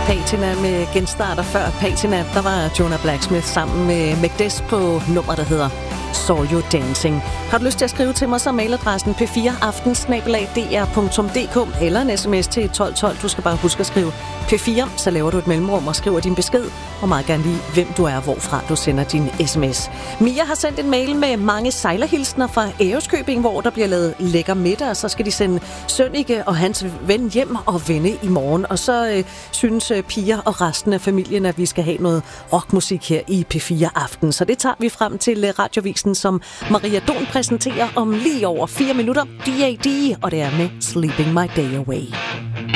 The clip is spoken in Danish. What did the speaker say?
Patina med genstarter. Før Patina, der var Jonah Blacksmith sammen med McDess på nummer, der hedder Saw You Dancing. Har du lyst til at skrive til mig, så mailadressen p4aften@dr.dk eller en sms til 1212. Du skal bare huske at skrive P4, så laver du et mellemrum og skriver din besked, og meget gerne lige, hvem du er, hvorfra du sender din sms. Mia har sendt en mail med mange sejlerhilsner fra Ærøskøbing, hvor der bliver lavet lækker middag, og så skal de sende Sønneke og hans ven hjem og vende i morgen. Og så synes Pia og resten af familien, at vi skal have noget rockmusik her i P4 Aften. Så det tager vi frem til Radiovisen, som Maria Don præsenterer om lige over 4 minutter. D.A.D. og det er med Sleeping My Day Away.